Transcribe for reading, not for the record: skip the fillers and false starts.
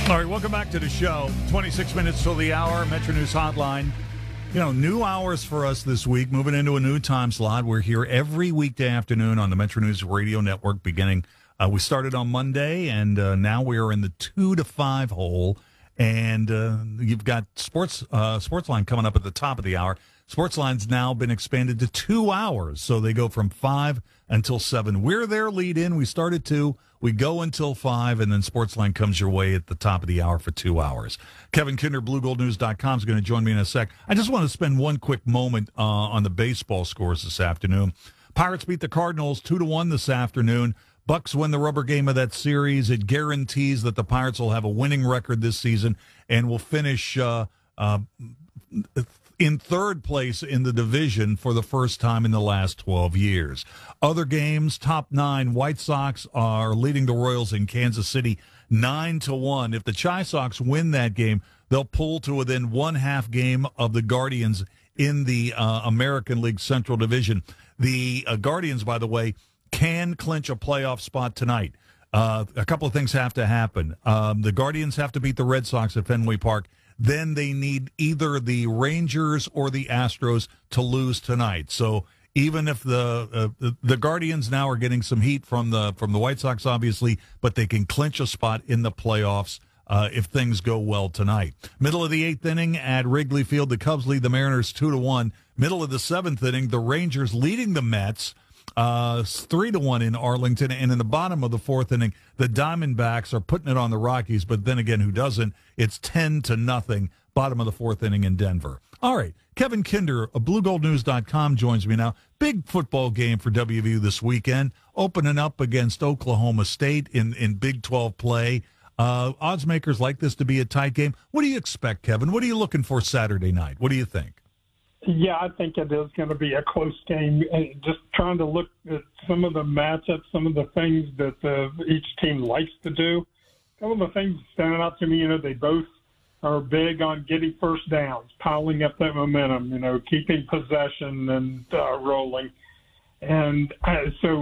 All right, welcome back to the show. 26 minutes till the hour, Metro News Hotline. You know, new hours for us this week, moving into a new time slot. We're here every weekday afternoon on the Metro News Radio Network beginning. We started on Monday, and now we are in the 2 to 5 hole. And you've got Sportsline coming up at the top of the hour. Sportsline's now been expanded to 2 hours, so they go from 5 until 7. We're their lead in. We start at 2. We go until 5, and then Sportsline comes your way at the top of the hour for 2 hours. Kevin Kinder, BlueGoldNews.com, is going to join me in a sec. I just want to spend one quick moment on the baseball scores this afternoon. Pirates beat the Cardinals 2-1 this afternoon. Bucks win the rubber game of that series. It guarantees that the Pirates will have a winning record this season and will finish in third place in the division for the first time in the last 12 years. Other games, top 9, White Sox are leading the Royals in Kansas City 9-1. If the Chi Sox win that game, they'll pull to within 1/2 game of the Guardians in the American League Central Division. The Guardians, by the way, can clinch a playoff spot tonight. A couple of things have to happen. The Guardians have to beat the Red Sox at Fenway Park. Then they need either the Rangers or the Astros to lose tonight. So even if the Guardians now are getting some heat from the White Sox, obviously, but they can clinch a spot in the playoffs if things go well tonight. Middle of the 8th inning at Wrigley Field, the Cubs lead the Mariners 2-1. Middle of the 7th inning, the Rangers leading the Mets 3-1 in Arlington, and in the bottom of the 4th inning, the Diamondbacks are putting it on the Rockies, but then again, who doesn't? It's 10-0, bottom of the 4th inning in Denver. All right, Kevin Kinder of BlueGoldNews.com joins me now. Big football game for WVU this weekend, opening up against Oklahoma State in Big 12 play. Odds makers like this to be a tight game. What do you expect, Kevin? What are you looking for Saturday night? What do you think? Yeah, I think it is going to be a close game. Just trying to look at some of the matchups, some of the things that each team likes to do. Some of the things standing out to me, they both are big on getting first downs, piling up that momentum, keeping possession and rolling. And so